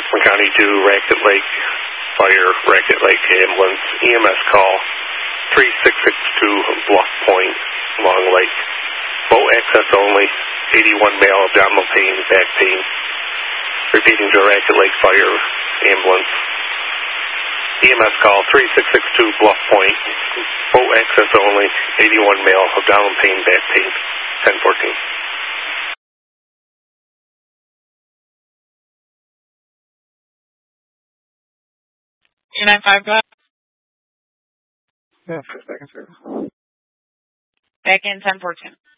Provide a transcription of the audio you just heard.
Franklin County 2, Racket Lake Fire, Racket Lake Ambulance, EMS call 3662 Bluff Point, Long Lake. Boat access only, 81 male, abdominal pain, back pain. Repeating to Racket Lake Fire, Ambulance. EMS call 3662 Bluff Point, boat access only, 81 male, abdominal pain, back pain, 1014. K95, go ahead. Yeah, 5 seconds, sir. Back in 1014.